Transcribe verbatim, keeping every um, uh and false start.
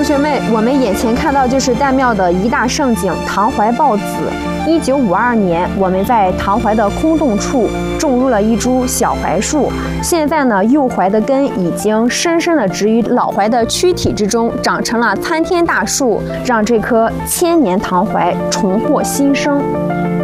学们，我们眼前看到就是岱庙的一大盛景——唐槐抱子。一九五二年，我们在唐槐的空洞处种入了一株小槐树。现在呢，幼槐的根已经深深地植于老槐的躯体之中，长成了参天大树，让这棵千年唐槐重获新生。